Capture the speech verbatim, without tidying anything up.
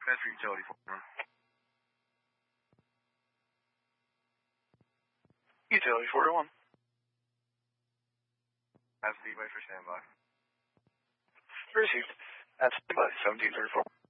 Transfer utility four. Utility four to one. As the way for standby. Received. At standby, seventeen thirty-four.